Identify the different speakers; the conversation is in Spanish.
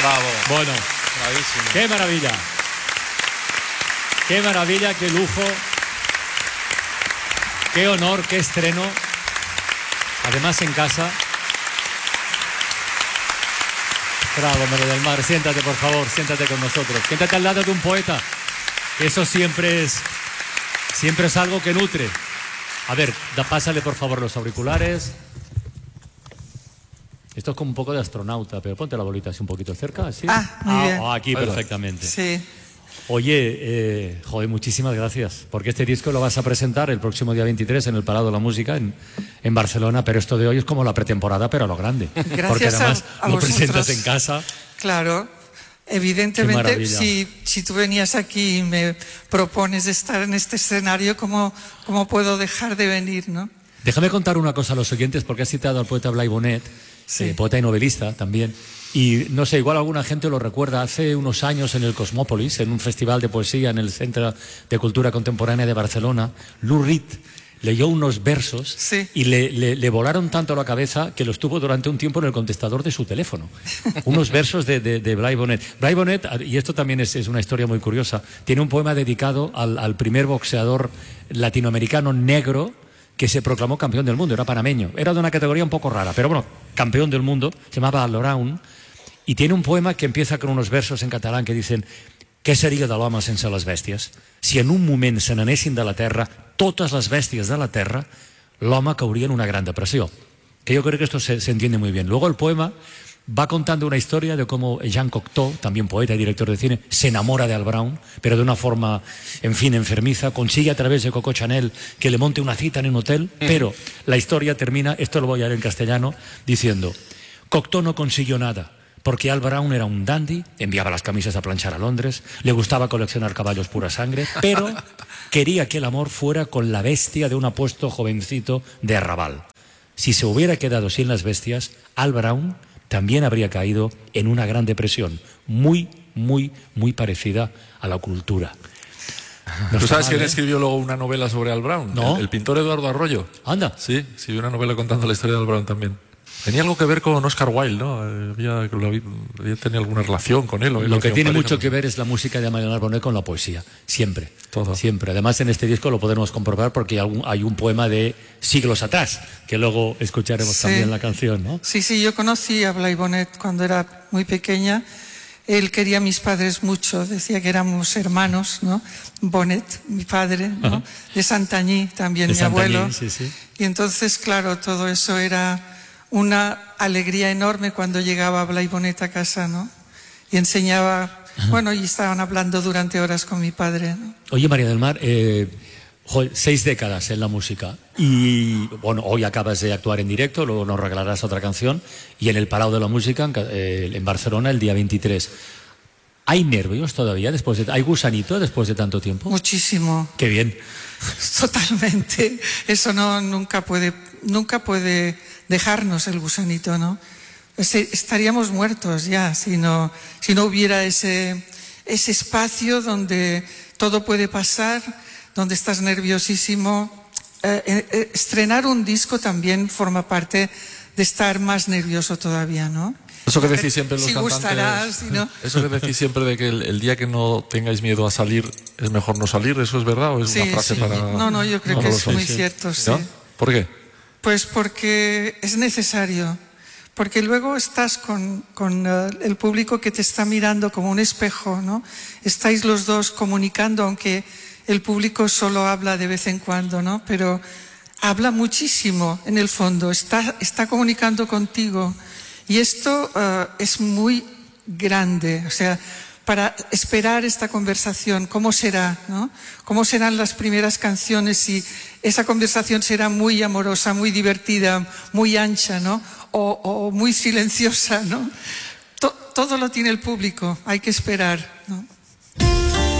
Speaker 1: Bravo.
Speaker 2: Bueno,
Speaker 1: bravísimo.
Speaker 2: Qué maravilla. Qué maravilla, qué lujo. Qué honor, qué estreno. Además en casa. Bravo, María del Mar. Siéntate, por favor, siéntate con nosotros. Siéntate al lado de un poeta. Eso siempre es algo que nutre. A ver, pásale por favor los auriculares. Esto es como un poco de astronauta, pero ponte la bolita así un poquito cerca, ¿así?
Speaker 3: Muy bien.
Speaker 2: Aquí, perfectamente.
Speaker 3: Sí.
Speaker 2: Oye, joder, muchísimas gracias, porque este disco lo vas a presentar el próximo día 23 en el Palau de la Música en Barcelona, pero esto de hoy es como la pretemporada, pero a lo grande.
Speaker 3: Gracias
Speaker 2: porque además
Speaker 3: a
Speaker 2: lo
Speaker 3: vosotros.
Speaker 2: presentas en casa.
Speaker 3: Claro. Evidentemente, si tú venías aquí y me propones estar en este escenario, ¿cómo puedo dejar de venir, no?
Speaker 2: Déjame contar una cosa a los oyentes, porque has citado al poeta Blai Bonet, poeta y novelista también. Y no sé, igual alguna gente lo recuerda, hace unos años en el Cosmópolis, en un festival de poesía en el Centro de Cultura Contemporánea de Barcelona, Lou Reed leyó unos versos y le volaron tanto a la cabeza que los tuvo durante un tiempo en el contestador de su teléfono. Unos versos de Blai Bonet. Blai Bonet, y esto también es una historia muy curiosa, tiene un poema dedicado al primer boxeador latinoamericano negro que se proclamó campeón del mundo, era panameño. Era de una categoría un poco rara, pero bueno, campeón del mundo, se llamava Loraun, y tiene un poema que empieza con unos versos en catalán que dicen: què seria de l'home sense les bèsties? Si en un moment se n'anessin de la terra totes les bèsties de la terra, l'home cauria en una gran depressió. Que yo creo que esto se entiende muy bien. Luego el poema va contando una historia de cómo Jean Cocteau, también poeta y director de cine, se enamora de Al Brown, pero de una forma, en fin, enfermiza, consigue a través de Coco Chanel que le monte una cita en un hotel, pero la historia termina, esto lo voy a leer en castellano, diciendo: Cocteau no consiguió nada, porque Al Brown era un dandy, enviaba las camisas a planchar a Londres, le gustaba coleccionar caballos pura sangre, pero quería que el amor fuera con la bestia de un apuesto jovencito de Arrabal. Si se hubiera quedado sin las bestias, Al Brown también habría caído en una gran depresión, muy, muy, muy parecida a la cultura.
Speaker 4: ¿Tú sabes quién escribió luego una novela sobre Al Brown?
Speaker 2: ¿No?
Speaker 4: El pintor Eduardo Arroyo.
Speaker 2: Anda.
Speaker 4: Sí, una novela contando la historia de Al Brown también. Tenía algo que ver con Oscar Wilde, ¿no? Tenía alguna relación con él.
Speaker 2: Lo que tiene mucho que ver es la música de Mariano Bonet con la poesía, siempre.
Speaker 4: Todo.
Speaker 2: Siempre. Además, en este disco lo podemos comprobar porque hay un poema de siglos atrás, que luego escucharemos también la canción, ¿no?
Speaker 3: Sí, yo conocí a Blai Bonet cuando era muy pequeña. Él quería a mis padres mucho, decía que éramos hermanos, ¿no? Bonet, mi padre, ¿no? De Santanyí, también
Speaker 2: de
Speaker 3: mi
Speaker 2: Santanyí,
Speaker 3: abuelo.
Speaker 2: Sí.
Speaker 3: Y entonces, claro, todo eso era una alegría enorme cuando llegaba Blai Bonet a casa, ¿no? Y enseñaba, y estaban hablando durante horas con mi padre, ¿no?
Speaker 2: Oye, María del Mar, 6 décadas en la música y, bueno, hoy acabas de actuar en directo, luego nos regalarás otra canción, y en el Palau de la Música, en Barcelona, el día 23. ¿Hay nervios todavía hay gusanito después de tanto tiempo?
Speaker 3: Muchísimo.
Speaker 2: Qué bien.
Speaker 3: Totalmente. Eso nunca puede dejarnos el gusanito, ¿no? Estaríamos muertos ya si no hubiera ese espacio donde todo puede pasar, donde estás nerviosísimo. Estrenar un disco también forma parte de estar más nervioso todavía, ¿no?
Speaker 4: Eso que decís siempre los
Speaker 3: si
Speaker 4: cantantes.
Speaker 3: Gustará, si no.
Speaker 4: Eso que decís siempre de que el día que no tengáis miedo a salir es mejor no salir, ¿eso es verdad o es una frase para...?
Speaker 3: No, yo creo que es muy cierto, sí.
Speaker 4: ¿No? ¿Por qué?
Speaker 3: Pues porque es necesario. Porque luego estás con el público que te está mirando como un espejo, ¿no? Estáis los dos comunicando, aunque el público solo habla de vez en cuando, ¿no? Pero habla muchísimo en el fondo, está comunicando contigo. Y esto es muy grande, o sea, para esperar esta conversación, ¿cómo será, no? ¿Cómo serán las primeras canciones? Si esa conversación será muy amorosa, muy divertida, muy ancha, ¿no? O muy silenciosa, ¿no? Todo lo tiene el público, hay que esperar.